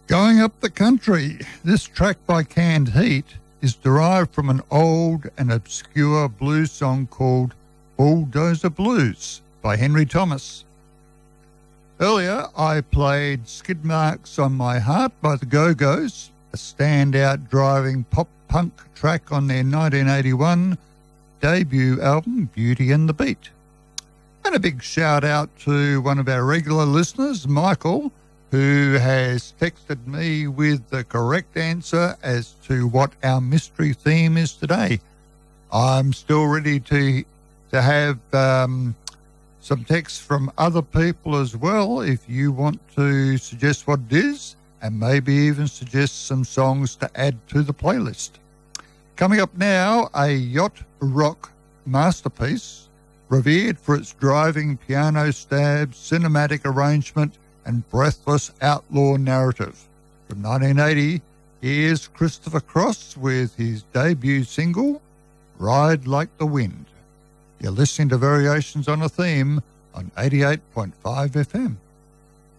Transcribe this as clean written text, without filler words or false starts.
Going Up the Country. This track by Canned Heat is derived from an old and obscure blues song called Bulldozer Blues by Henry Thomas. Earlier, I played Skid Marks on My Heart by the Go-Go's, a standout driving pop-punk track on their 1981 debut album, Beauty and the Beat. And a big shout-out to one of our regular listeners, Michael, who has texted me with the correct answer as to what our mystery theme is today. I'm still ready to have some texts from other people as well if you want to suggest what it is and maybe even suggest some songs to add to the playlist. Coming up now, a yacht rock masterpiece, revered for its driving piano stabs, cinematic arrangement, and breathless outlaw narrative. From 1980, here's Christopher Cross with his debut single, Ride Like the Wind. You're listening to Variations on a Theme on 88.5 FM.